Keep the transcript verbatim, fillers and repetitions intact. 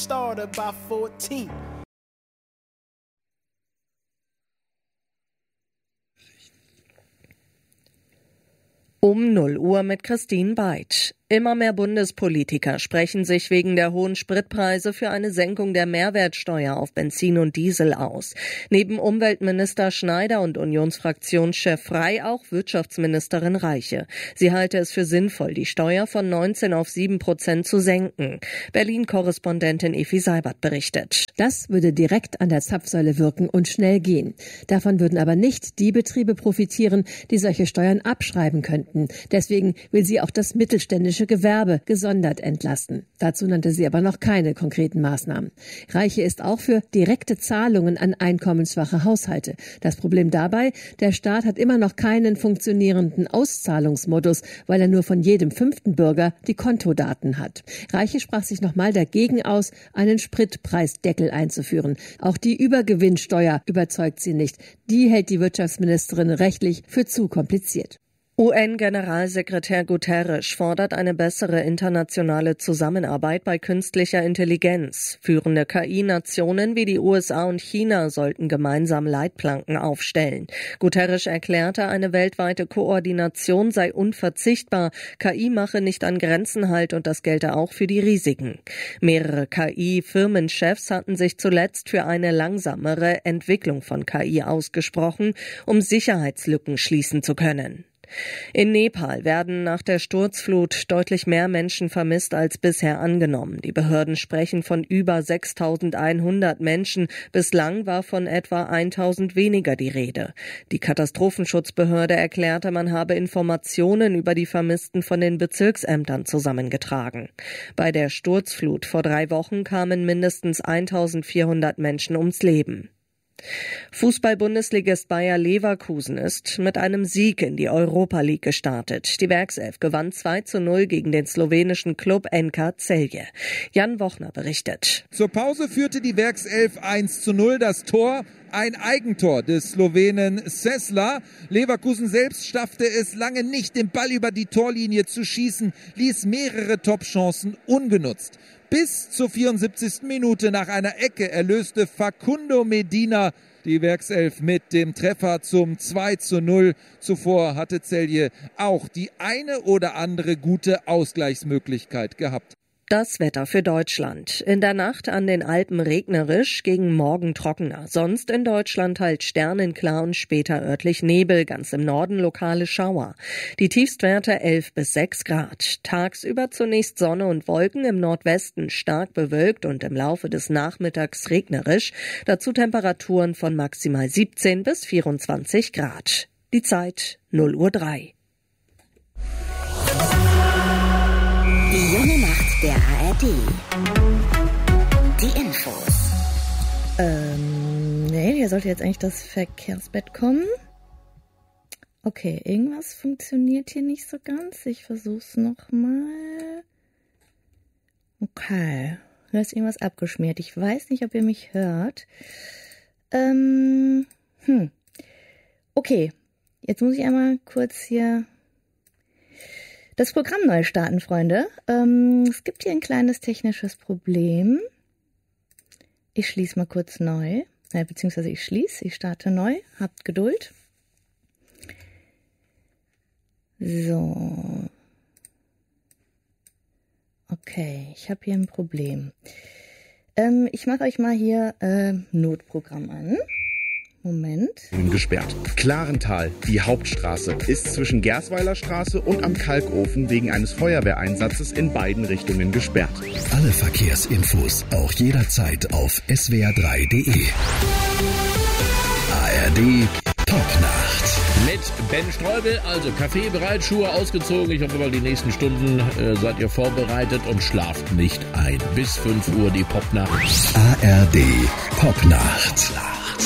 started by fourteen. Um null Uhr mit Christine Beitsch. Immer mehr Bundespolitiker sprechen sich wegen der hohen Spritpreise für eine Senkung der Mehrwertsteuer auf Benzin und Diesel aus. Neben Umweltminister Schneider und Unionsfraktionschef Frey auch Wirtschaftsministerin Reiche. Sie halte es für sinnvoll, die Steuer von neunzehn auf sieben Prozent zu senken. Berlin-Korrespondentin Effi Seibert berichtet. Das würde direkt an der Zapfsäule wirken und schnell gehen. Davon würden aber nicht die Betriebe profitieren, die solche Steuern abschreiben könnten. Deswegen will sie auch das mittelständische Gewerbe gesondert entlasten. Dazu nannte sie aber noch keine konkreten Maßnahmen. Reiche ist auch für direkte Zahlungen an einkommensschwache Haushalte. Das Problem dabei, der Staat hat immer noch keinen funktionierenden Auszahlungsmodus, weil er nur von jedem fünften Bürger die Kontodaten hat. Reiche sprach sich nochmal dagegen aus, einen Spritpreisdeckel einzuführen. Auch die Übergewinnsteuer überzeugt sie nicht. Die hält die Wirtschaftsministerin rechtlich für zu kompliziert. U N-Generalsekretär Guterres fordert eine bessere internationale Zusammenarbeit bei künstlicher Intelligenz. Führende K I-Nationen wie die U S A und China sollten gemeinsam Leitplanken aufstellen. Guterres erklärte, eine weltweite Koordination sei unverzichtbar. K I mache nicht an Grenzen Halt und das gelte auch für die Risiken. Mehrere K I-Firmenchefs hatten sich zuletzt für eine langsamere Entwicklung von K I ausgesprochen, um Sicherheitslücken schließen zu können. In Nepal werden nach der Sturzflut deutlich mehr Menschen vermisst als bisher angenommen. Die Behörden sprechen von über sechstausendeinhundert Menschen. Bislang war von etwa tausend weniger die Rede. Die Katastrophenschutzbehörde erklärte, man habe Informationen über die Vermissten von den Bezirksämtern zusammengetragen. Bei der Sturzflut vor drei Wochen kamen mindestens eintausendvierhundert Menschen ums Leben. Fußball-Bundesligist Bayer Leverkusen ist mit einem Sieg in die Europa League gestartet. Die Werkself gewann zwei zu null gegen den slowenischen Klub N K Celje. Jan Wochner berichtet. Zur Pause führte die Werkself eins zu null. Das Tor ein Eigentor des Slowenen Sesla. Leverkusen selbst schaffte es lange nicht, den Ball über die Torlinie zu schießen, ließ mehrere Top-Chancen ungenutzt. Bis zur vierundsiebzigsten Minute nach einer Ecke erlöste Facundo Medina die Werkself mit dem Treffer zum zwei zu null. Zuvor hatte Celje auch die eine oder andere gute Ausgleichsmöglichkeit gehabt. Das Wetter für Deutschland. In der Nacht an den Alpen regnerisch, gegen Morgen trockener. Sonst in Deutschland halt sternenklar und später örtlich Nebel, ganz im Norden lokale Schauer. Die Tiefstwerte elf bis sechs Grad. Tagsüber zunächst Sonne und Wolken, im Nordwesten stark bewölkt und im Laufe des Nachmittags regnerisch. Dazu Temperaturen von maximal siebzehn bis vierundzwanzig Grad. Die Zeit null Uhr drei. Die junge Macht der A R D. Die Infos. Ähm, nee, hier sollte jetzt eigentlich das Verkehrsbett kommen. Okay, irgendwas funktioniert hier nicht so ganz. Ich versuch's nochmal. Okay, da ist irgendwas abgeschmiert. Ich weiß nicht, ob ihr mich hört. Ähm, hm. Okay, jetzt muss ich einmal kurz hier das Programm neu starten, Freunde. Ähm, es gibt hier ein kleines technisches Problem. Ich schließe mal kurz neu. Äh, beziehungsweise ich schließe, ich starte neu. Habt Geduld. So. Okay, ich habe hier ein Problem. Ähm, ich mache euch mal hier äh, Notprogramm an. Moment. Gesperrt. Klarental, die Hauptstraße, ist zwischen Gersweiler Straße und am Kalkofen wegen eines Feuerwehreinsatzes in beiden Richtungen gesperrt. Alle Verkehrsinfos auch jederzeit auf s w r drei punkt d e. A R D Top-Nacht. Mit Ben Streubel, also Kaffee bereit, Schuhe ausgezogen. Ich hoffe mal, die nächsten Stunden äh, seid ihr vorbereitet und schlaft nicht ein. Bis fünf Uhr die Popnacht. A R D Popnacht.